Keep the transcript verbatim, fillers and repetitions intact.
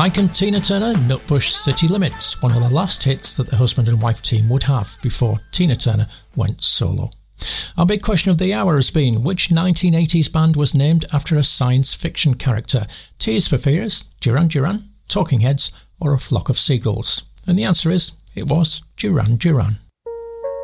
Ike and Tina Turner, Nutbush City Limits, one of the last hits that the husband and wife team would have before Tina Turner went solo. Our big question of the hour has been, which nineteen eighties band was named after a science fiction character? Tears for Fears, Duran Duran, Talking Heads, or A Flock of Seagulls? And the answer is, it was Duran Duran.